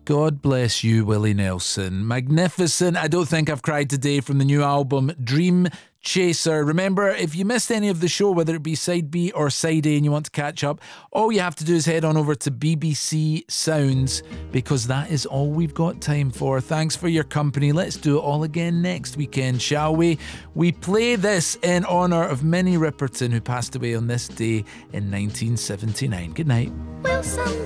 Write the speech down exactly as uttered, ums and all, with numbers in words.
God bless you, Willie Nelson. Magnificent. I don't think I've cried today from the new album Dream Chaser. Remember, if you missed any of the show, whether it be side B or side A, and you want to catch up, all you have to do is head on over to B B C Sounds, because that is all we've got time for. Thanks for your company. Let's do it all again next weekend, shall we? We play this in honour of Minnie Riperton, who passed away on this day in nineteen seventy-nine. Good night. Will somebody